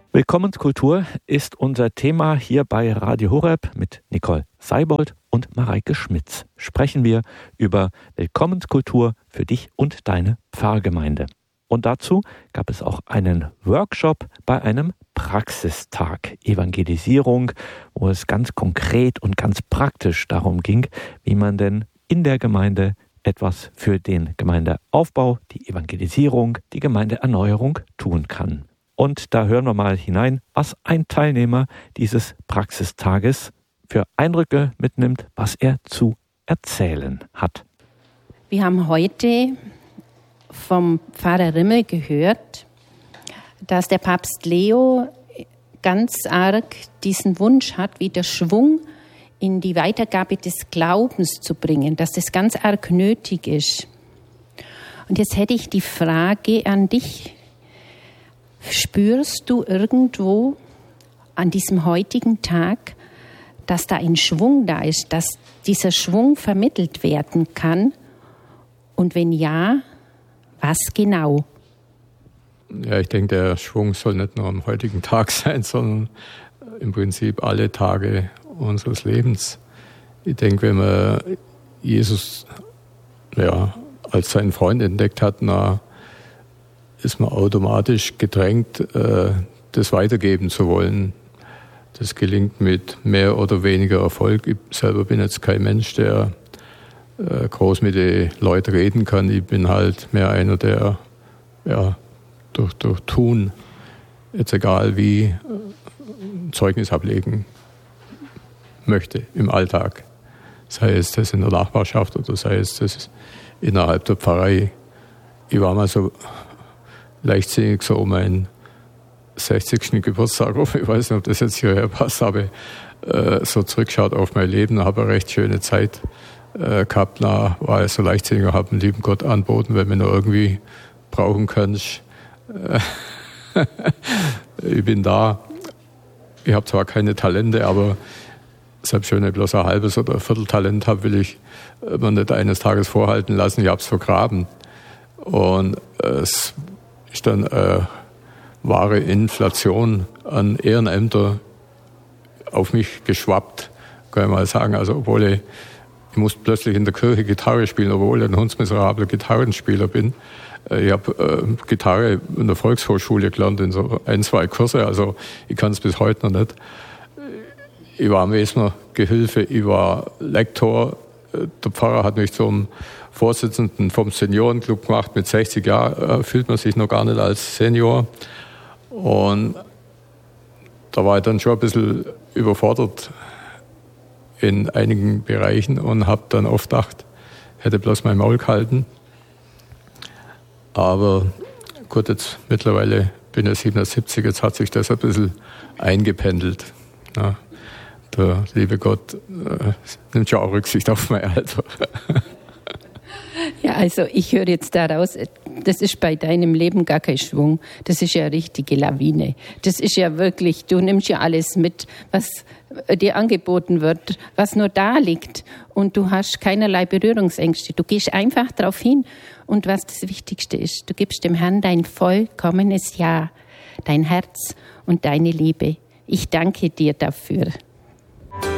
Willkommenskultur ist unser Thema hier bei Radio Horeb. Mit Nicole Seibold und Mareike Schmitz sprechen wir über Willkommenskultur für dich und deine Pfarrgemeinde. Und dazu gab es auch einen Workshop bei einem Praxistag Evangelisierung, wo es ganz konkret und ganz praktisch darum ging, wie man denn in der Gemeinde etwas für den Gemeindeaufbau, die Evangelisierung, die Gemeindeerneuerung tun kann. Und da hören wir mal hinein, was ein Teilnehmer dieses Praxistages für Eindrücke mitnimmt, was er zu erzählen hat. Wir haben heute vom Pfarrer Rimmel gehört, dass der Papst Leo ganz arg diesen Wunsch hat, wieder Schwung in die Weitergabe des Glaubens zu bringen, dass das ganz arg nötig ist. Und jetzt hätte ich die Frage an dich: Spürst du irgendwo an diesem heutigen Tag, dass da ein Schwung da ist, dass dieser Schwung vermittelt werden kann? Und wenn ja, was genau? Ja, ich denke, der Schwung soll nicht nur am heutigen Tag sein, sondern im Prinzip alle Tage unseres Lebens. Ich denke, wenn man Jesus als seinen Freund entdeckt hat, ist man automatisch gedrängt, das weitergeben zu wollen. Das gelingt mit mehr oder weniger Erfolg. Ich selber bin jetzt kein Mensch, der groß mit den Leuten reden kann. Ich bin halt mehr einer, der durch Tun, jetzt egal wie, Zeugnis ablegen möchte im Alltag. Sei es das in der Nachbarschaft oder sei es das innerhalb der Pfarrei. Ich war mal so leichtsinnig so um meinen 60. Geburtstag rum, ich weiß nicht, ob das jetzt hierher passt, habe so zurückgeschaut auf mein Leben, habe eine recht schöne Zeit gehabt, war ich so leichtsinnig, habe den lieben Gott anboten, wenn du nur irgendwie brauchen kannst. Ich bin da. Ich habe zwar keine Talente, aber selbst wenn ich bloß ein halbes oder ein Vierteltalent habe, will ich mir nicht eines Tages vorhalten lassen, ich habe es vergraben. Und es ist dann wahre Inflation an Ehrenämter auf mich geschwappt, kann ich mal sagen. Also obwohl ich musste plötzlich in der Kirche Gitarre spielen, obwohl ich ein hundsmiserabler Gitarrenspieler bin. Ich habe Gitarre in der Volkshochschule gelernt, in so 1-2 Kurse, also ich kann es bis heute noch nicht. Ich war Mesner Gehilfe, ich war Lektor. Der Pfarrer hat mich zum Vorsitzenden vom Seniorenclub gemacht. Mit 60 Jahren fühlt man sich noch gar nicht als Senior. Und da war ich dann schon ein bisschen überfordert in einigen Bereichen und habe dann oft gedacht, hätte bloß mein Maul gehalten. Aber gut, jetzt mittlerweile bin ich 77, jetzt hat sich das ein bisschen eingependelt. Ja, der liebe Gott nimmt ja auch Rücksicht auf mein Alter. Ja, also ich höre jetzt daraus, das ist bei deinem Leben gar kein Schwung. Das ist ja eine richtige Lawine. Das ist ja wirklich, du nimmst ja alles mit, was dir angeboten wird, was nur da liegt. Und du hast keinerlei Berührungsängste. Du gehst einfach drauf hin. Und was das Wichtigste ist, du gibst dem Herrn dein vollkommenes Ja, dein Herz und deine Liebe. Ich danke dir dafür.